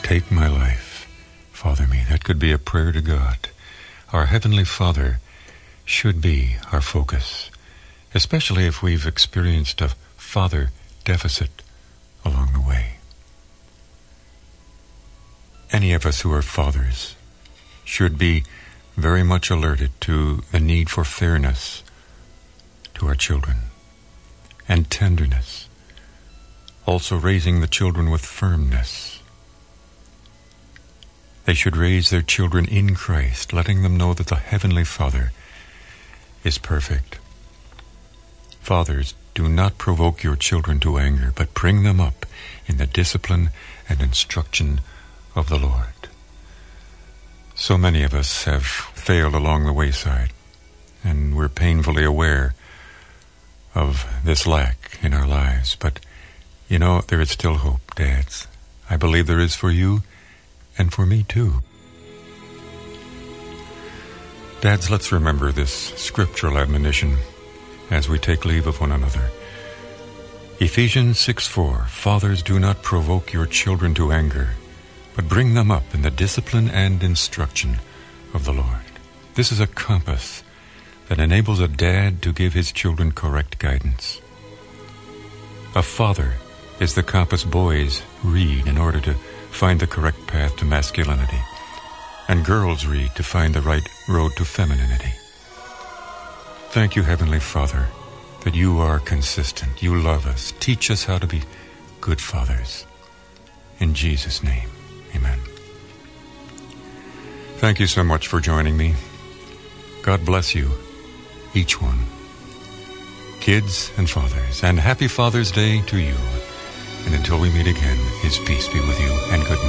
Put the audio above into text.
Take my life, Father me. That could be a prayer to God. Our Heavenly Father should be our focus, especially if we've experienced a father deficit along the way. Any of us who are fathers should be very much alerted to the need for fairness to our children and tenderness, also raising the children with firmness. They should raise their children in Christ, letting them know that the Heavenly Father is perfect. Fathers, do not provoke your children to anger, but bring them up in the discipline and instruction of the Lord. So many of us have failed along the wayside, and we're painfully aware of this lack in our lives. But, there is still hope, dads. I believe there is for you and for me too. Dads, let's remember this scriptural admonition as we take leave of one another. Ephesians 6:4, Fathers, do not provoke your children to anger, but bring them up in the discipline and instruction of the Lord. This is a compass that enables a dad to give his children correct guidance. A father is the compass boys read in order to find the correct path to masculinity, and girls read to find the right road to femininity. Thank you, Heavenly Father, that you are consistent. You love us. Teach us how to be good fathers. In Jesus' name, amen. Thank you so much for joining me. God bless you, each one. Kids and fathers, and happy Father's Day to you. And until we meet again, His peace be with you, and good night.